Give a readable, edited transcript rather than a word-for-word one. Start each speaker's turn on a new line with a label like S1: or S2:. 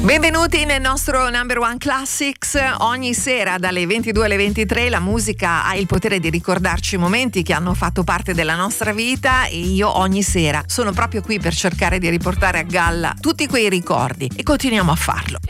S1: Benvenuti nel nostro Number One Classics. Ogni sera dalle 22 alle 23 la musica ha il potere di ricordarci momenti che hanno fatto parte della nostra vita e io ogni sera sono proprio qui per cercare di riportare a galla tutti quei ricordi e continuiamo a farlo.